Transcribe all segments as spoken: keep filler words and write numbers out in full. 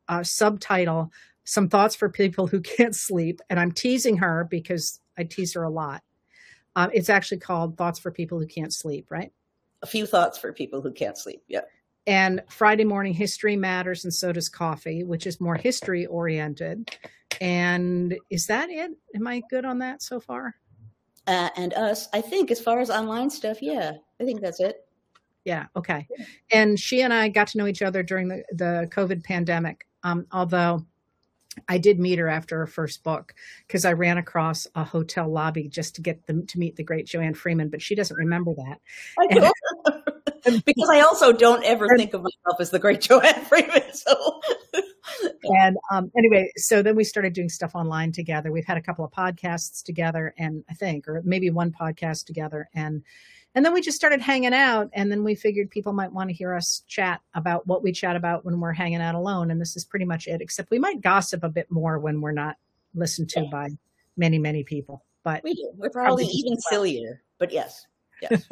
uh, subtitle, Some Thoughts for People Who Can't Sleep. And I'm teasing her because I tease her a lot. Um, it's actually called Thoughts for People Who Can't Sleep, right? A few thoughts for people who can't sleep. Yeah. And Friday morning, History Matters and So Does Coffee, which is more history oriented. And is that it? Am I good on that so far? Uh, and us, I think, as far as online stuff, yeah, I think that's it. Yeah. Okay. And she and I got to know each other during the, the COVID pandemic. Um, although I did meet her after her first book because I ran across a hotel lobby just to get them to meet the great Joanne Freeman, but she doesn't remember that. I don't. Because I also don't ever think of myself as the great Joanne Freeman. So, and um, anyway, so then we started doing stuff online together. We've had a couple of podcasts together, and I think, or maybe one podcast together, and and then we just started hanging out. And then we figured people might want to hear us chat about what we chat about when we're hanging out alone. And this is pretty much it. Except we might gossip a bit more when we're not listened to by many, many people. But we do. We're probably, probably even sillier. But yes, yes.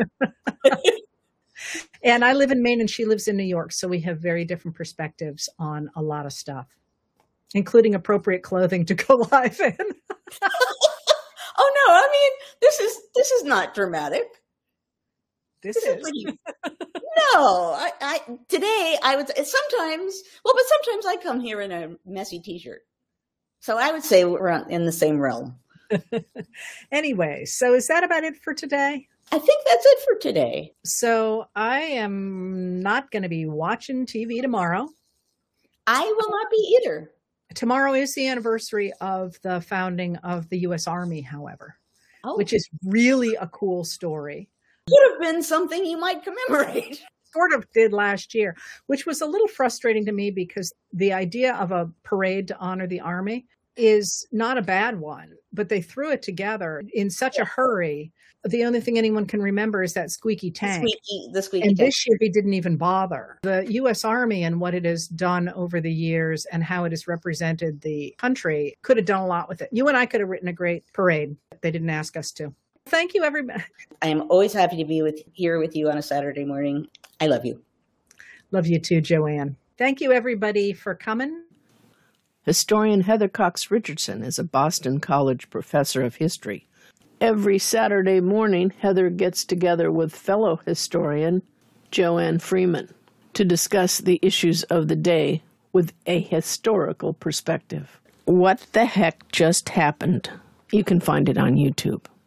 And I live in Maine and she lives in New York. So we have very different perspectives on a lot of stuff, including appropriate clothing to go live in. Oh, no. I mean, this is this is not dramatic. This, this is. is pretty, no, I, I today I would sometimes, well, but sometimes I come here in a messy t-shirt. So I would say we're in the same realm. Anyway, so is that about it for today? I think that's it for today. So I am not going to be watching T V tomorrow. I will not be either. Tomorrow is the anniversary of the founding of the U S Army, however, oh. which is really a cool story. Could have been something you might commemorate. Sort of did last year, which was a little frustrating to me because the idea of a parade to honor the Army is not a bad one, but they threw it together in such a hurry. The only thing anyone can remember is that squeaky tank. The squeaky, the squeaky and tank. This year he didn't even bother. The U S Army and what it has done over the years and how it has represented the country could have done a lot with it. You and I could have written a great parade. They didn't ask us to. Thank you, everybody. I am always happy to be with here with you on a Saturday morning. I love you. Love you too, Joanne. Thank you, everybody, for coming. Historian Heather Cox Richardson is a Boston College professor of history. Every Saturday morning, Heather gets together with fellow historian Joanne Freeman to discuss the issues of the day with a historical perspective. What the heck just happened? You can find it on YouTube.